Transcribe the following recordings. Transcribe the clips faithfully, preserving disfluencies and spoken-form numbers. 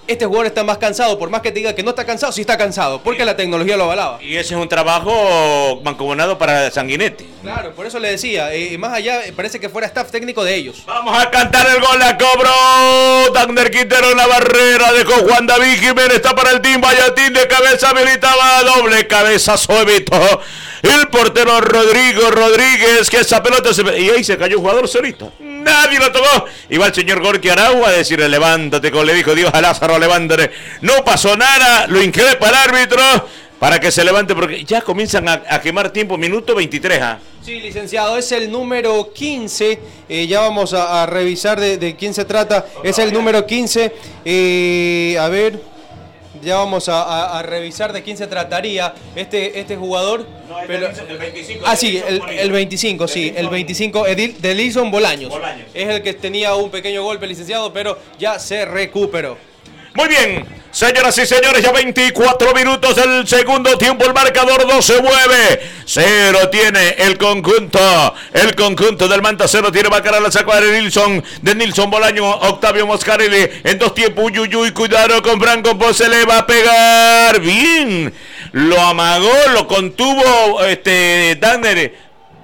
este jugador está más cansado, por más que te diga que no está cansado, sí está cansado, porque sí. La tecnología lo avalaba. Y ese es un trabajo mancomunado para Sanguinetti. Claro, por eso le decía, eh, más allá, parece que fuera staff técnico de ellos. Vamos a cantar el gol, la cobró Dagner Quintero en la barrera, dejó Juan David Jiménez, está para el Team Vallatín, de cabeza habilitaba, doble cabezazo evitó el portero Rodrigo Rodríguez, que esa pelota se... Y ahí se cayó un jugador solito. Nadie lo tocó. Iba el señor Gorky Aragua a decirle, levántate, como le dijo Dios a Lázaro, levántate. No pasó nada, lo increpa el árbitro para que se levante, porque ya comienzan a, a quemar tiempo, minuto veintitrés. ¿ah? Sí, licenciado, es el número quince, eh, ya vamos a, a revisar de, de quién se trata, es el número quince, eh, a ver... Ya vamos a, a, a revisar de quién se trataría este, este jugador. No, es pero, el veinticinco. Ah, sí, el, el veinticinco, sí, el veinticinco Edil, de Delison Bolaños. Bolaños. Es el que tenía un pequeño golpe, licenciado, pero ya se recuperó. Muy bien, señoras y señores, ya veinticuatro minutos del segundo tiempo, el marcador no se mueve. Cero tiene el conjunto, el conjunto del Manta, cero tiene Macará, la sacó de Nilson, de Nilson Bolaño, Octavio Moscarelli, en dos tiempos, Uyuyuy, cuidado con Franco, pues se le va a pegar, bien, lo amagó, lo contuvo, este, Dagner.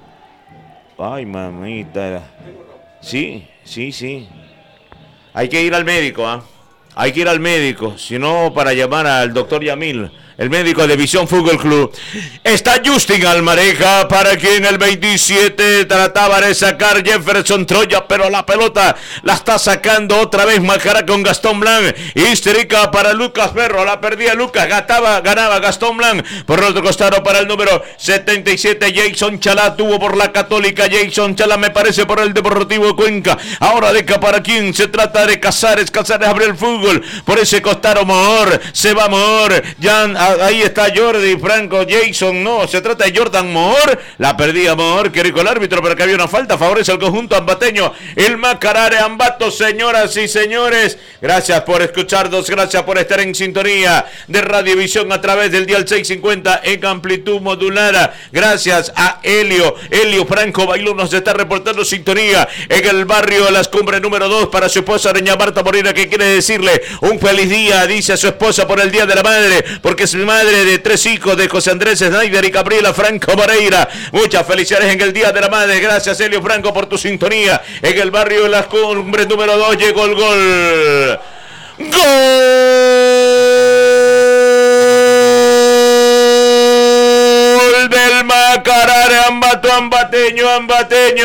Ay, mamita, sí, sí, sí, hay que ir al médico, ¿ah? ¿eh? Hay que ir al médico, si no para llamar al doctor Yamil, el médico de Visión Fútbol Club. Está Justin Almareja, para quien el veintisiete trataba de sacar Jefferson Troya, pero la pelota la está sacando otra vez Macará con Gastón Blanc. Histérica para Lucas Berro, la perdía Lucas, ganaba, ganaba Gastón Blanc. Por el otro costado para el número setenta y siete, Jason Chalá, tuvo por la Católica, Jason Chalá me parece por el Deportivo Cuenca. Ahora de para quien se trata de Casares, Casares abre el fútbol, por ese costado Moore, se va Moore, Jan, ahí está Jordi, Franco, Jason, no, se trata de Jordan Moore, la perdía Moore, que rico el árbitro, pero que había una falta, favorece al conjunto ambateño, el Macará de Ambato, señoras y señores, gracias por escucharnos, gracias por estar en sintonía de Radiovisión a través del dial seiscientos cincuenta en amplitud modulada, gracias a Helio, Helio Franco Bailón nos está reportando sintonía en el barrio de Las Cumbres número dos para su esposa doña Marta Morena, que quiere decirle un feliz día, dice a su esposa por el Día de la Madre, porque es madre de tres hijos de José Andrés Snyder y Gabriela Franco Moreira. Muchas felicidades en el Día de la Madre. Gracias, Helio Franco, por tu sintonía. En el barrio de Las Cumbres número dos llegó el gol. ¡Gol del Macará de Ambato, ambateño, ambateño!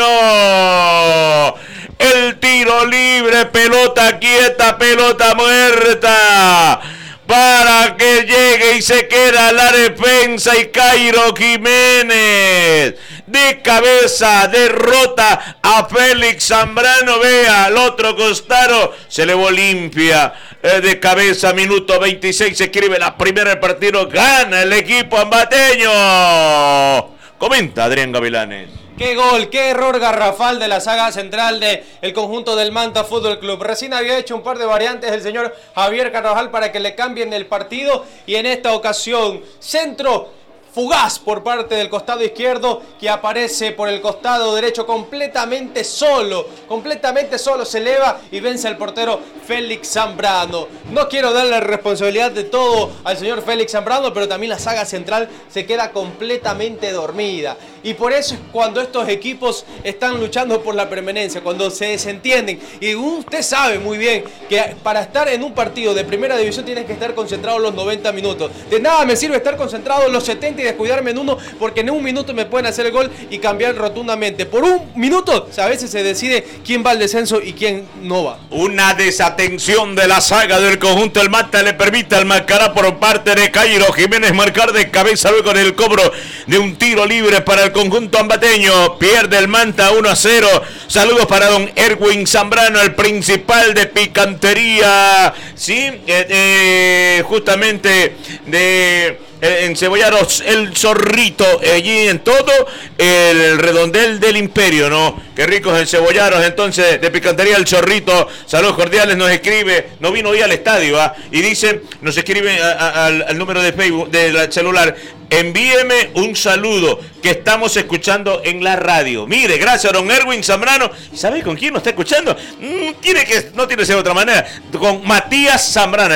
El tiro libre, pelota quieta, pelota muerta, para que llegue y se queda la defensa, y Cairo Jiménez de cabeza derrota a Félix Zambrano. Vea, al otro costado se le va limpia eh, de cabeza. Minuto veintiséis, se escribe la primera del partido, gana el equipo ambateño. Comenta Adrián Gavilanes. ¡Qué gol! ¡Qué error garrafal de la saga central del conjunto del Manta Fútbol Club! Recién había hecho un par de variantes el señor Javier Carvajal para que le cambien el partido, y en esta ocasión, centro fugaz por parte del costado izquierdo, que aparece por el costado derecho completamente solo, completamente solo, se eleva y vence al portero Félix Zambrano. No quiero darle responsabilidad de todo al señor Félix Zambrano, pero también la saga central se queda completamente dormida. Y por eso es cuando estos equipos están luchando por la permanencia, cuando se desentienden. Y usted sabe muy bien que para estar en un partido de primera división tienes que estar concentrado los noventa minutos. De nada me sirve estar concentrado los setenta y descuidarme en uno, porque en un minuto me pueden hacer el gol y cambiar rotundamente. Por un minuto a veces se decide quién va al descenso y quién no va. Una desatención de la saga del conjunto del Manta le permite al Macará por parte de Cairo Jiménez marcar de cabeza luego con el cobro de un tiro libre para el conjunto ambateño. Pierde el Manta uno a cero. Saludos para don Erwin Zambrano, el principal de picantería, sí, eh, eh, justamente de en Cebollaros, el Zorrito, allí en todo el redondel del imperio, ¿no? Qué ricos el Cebollaros, entonces, de picantería el Zorrito. Saludos cordiales, nos escribe, no vino hoy al estadio, ¿ah? Y dice, nos escribe a, a, al, al número de Facebook, del celular, envíeme un saludo que estamos escuchando en la radio. Mire, gracias a don Erwin Zambrano. ¿Sabe con quién nos está escuchando? Mm, tiene que, no tiene que ser de otra manera, con Matías Zambrano.